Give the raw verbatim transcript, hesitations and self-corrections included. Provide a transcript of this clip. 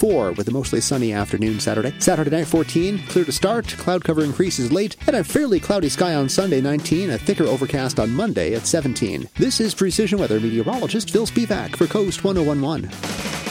four with a mostly sunny afternoon Saturday. Saturday night, fourteen, clear to start, cloud cover increases late, and a fairly cloudy sky on Sunday, nineteen, a thicker overcast on Monday at seventeen. This is Precision Weather meteorologist Phil Spivak for Coast one oh one point one.